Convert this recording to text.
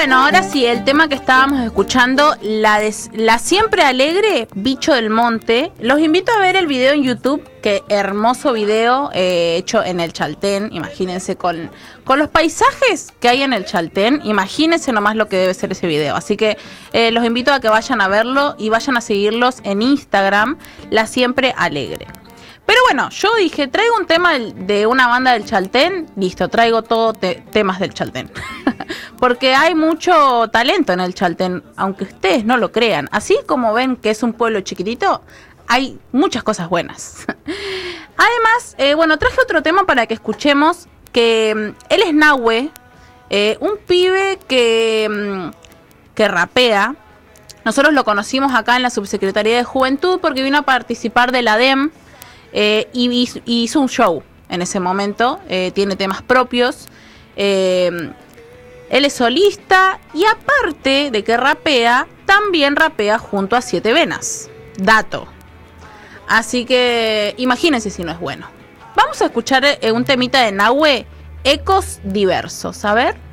Bueno, ahora sí, el tema que estábamos escuchando, la siempre alegre Bicho del Monte. Los invito a ver el video en YouTube, que hermoso video hecho en el Chaltén. Imagínense con los paisajes que hay en el Chaltén, imagínense nomás lo que debe ser ese video. Así que los invito a que vayan a verlo y vayan a seguirlos en Instagram, La Siempre Alegre. Pero bueno, yo dije, traigo un tema de una banda del Chaltén, listo, traigo todo temas del Chaltén. Porque hay mucho talento en el Chaltén, aunque ustedes no lo crean. Así como ven que es un pueblo chiquitito, hay muchas cosas buenas. Además, bueno, traje otro tema para que escuchemos, que él es Nahue, un pibe que rapea. Nosotros lo conocimos acá en la Subsecretaría de Juventud porque vino a participar de la DEM. Y hizo un show en ese momento, tiene temas propios, él es solista y aparte de que rapea, también rapea junto a Siete Venas, dato. Así que imagínense si no es bueno. Vamos a escuchar un temita de Nahue, Ecos Diversos, a ver.